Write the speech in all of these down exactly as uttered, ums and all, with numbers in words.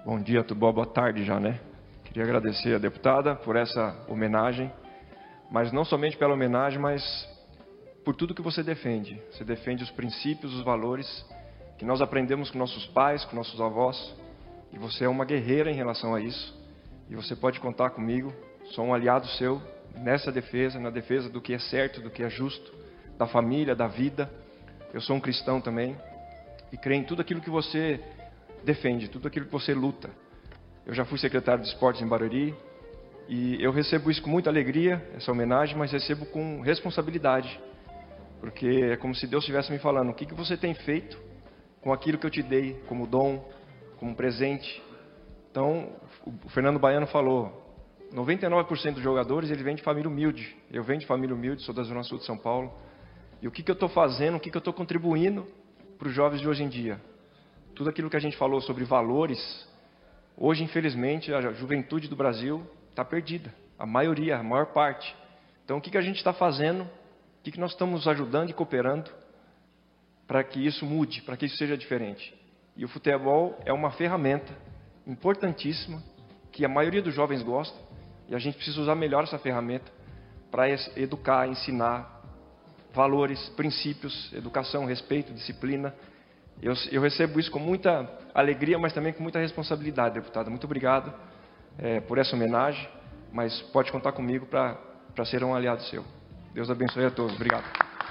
Bom dia, tudo bom? Boa tarde já, né? Queria agradecer a deputada por essa homenagem, mas não somente pela homenagem, mas por tudo que você defende. Você defende os princípios, os valores que nós aprendemos com nossos pais, com nossos avós, e você é uma guerreira em relação a isso, e você pode contar comigo, sou um aliado seu nessa defesa, na defesa do que é certo, do que é justo, da família, da vida. Eu sou um cristão também, e creio em tudo aquilo que você defende, tudo aquilo que você luta. Eu já fui secretário de esportes em Barueri, e eu recebo isso com muita alegria, essa homenagem, mas recebo com responsabilidade, porque é como se Deus estivesse me falando, o que, que você tem feito com aquilo que eu te dei como dom, como presente. Então, o Fernando Baiano falou, noventa e nove por cento dos jogadores, ele vem de família humilde. Eu venho de família humilde, sou da Zona Sul de São Paulo. E o que, que eu estou fazendo, o que, que eu estou contribuindo para os jovens de hoje em dia? Tudo aquilo que a gente falou sobre valores, hoje, infelizmente, a juventude do Brasil está perdida. A maioria, a maior parte. Então, o que, que a gente está fazendo? O que, que nós estamos ajudando e cooperando para que isso mude, para que isso seja diferente? E o futebol é uma ferramenta importantíssima, que a maioria dos jovens gosta, e a gente precisa usar melhor essa ferramenta para educar, ensinar valores, princípios, educação, respeito, disciplina. Eu, eu recebo isso com muita alegria, mas também com muita responsabilidade, deputada. Muito obrigado é, por essa homenagem, mas pode contar comigo para para ser um aliado seu. Deus abençoe a todos. Obrigado.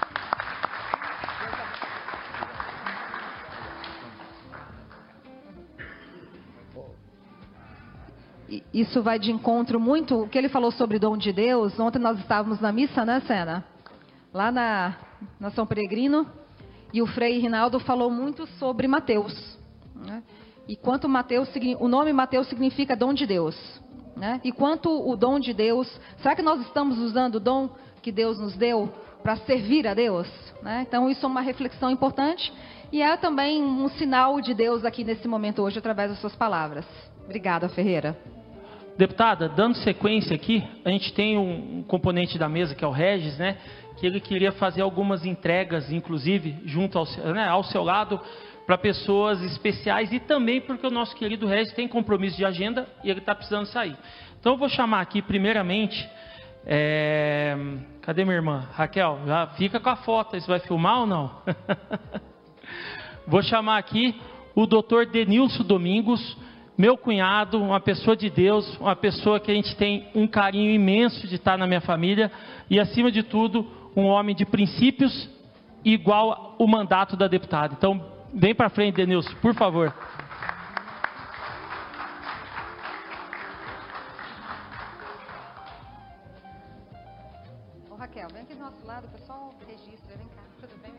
Isso vai de encontro muito, o que ele falou sobre dom de Deus. Ontem nós estávamos na missa, né, Sena? Lá na, na São Peregrino, e o Frei Rinaldo falou muito sobre Mateus, né? E quanto Mateus, o nome Mateus significa dom de Deus, né? E quanto o dom de Deus, será que nós estamos usando o dom que Deus nos deu para servir a Deus, né? Então isso é uma reflexão importante, e é também um sinal de Deus aqui nesse momento hoje, através das suas palavras. Obrigada, Ferreira. Deputada, dando sequência aqui, a gente tem um componente da mesa, que é o Regis, né? Que ele queria fazer algumas entregas, inclusive, junto ao, né, ao seu lado, para pessoas especiais, e também porque o nosso querido Regis tem compromisso de agenda e ele está precisando sair. Então eu vou chamar aqui, primeiramente, é... cadê minha irmã? Raquel, já fica com a foto, você vai filmar ou não? Vou chamar aqui o doutor Denilson Domingos, meu cunhado, uma pessoa de Deus, uma pessoa que a gente tem um carinho imenso de estar na minha família, e acima de tudo, um homem de princípios, igual o mandato da deputada. Então, vem para frente, Denilson, por favor. Ô, Raquel, vem aqui do nosso lado, o pessoal registra, vem cá, tudo bem?